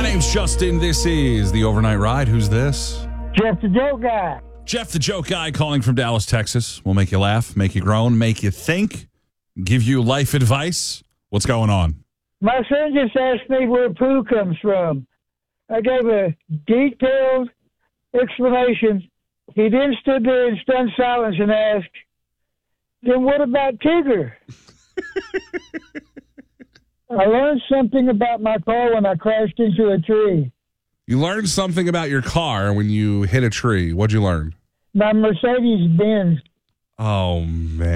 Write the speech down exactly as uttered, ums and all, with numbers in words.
name's Justin. This is the Overnight Ride. Who's this? Jeff the Joke Guy. Jeff the Joke Guy calling from Dallas, Texas. We'll make you laugh, make you groan, make you think, give you life advice. What's going on? My son just asked me where poo comes from. I gave a detailed explanation. He then stood there in stunned silence and asked, then what about Tigger? I learned something about my car when I crashed into a tree. You learned something about your car when you hit a tree. What'd you learn? My Mercedes-Benz. Oh, man.